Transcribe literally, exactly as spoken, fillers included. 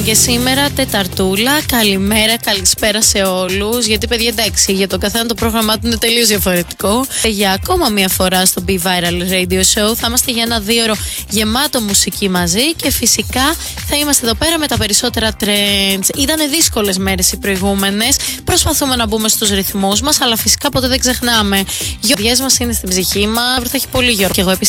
Λοιπόν, και σήμερα Τεταρτούλα, καλημέρα, καλησπέρα σε όλους. Γιατί, παιδιά, εντάξει, για τον καθένα το πρόγραμμά του είναι τελείως διαφορετικό. Για ακόμα μία φορά στο Be Viral Radio Show θα είμαστε για ένα δύο ώρο γεμάτο μουσική μαζί και φυσικά θα είμαστε εδώ πέρα με τα περισσότερα trends. Ήτανε δύσκολες μέρες οι προηγούμενες. Προσπαθούμε να μπούμε στους ρυθμούς μας, αλλά φυσικά ποτέ δεν ξεχνάμε. Οι γιορτές μας είναι στην ψυχή μας. Θα έχει πολύ γιορτή. Και εγώ επιστρέφω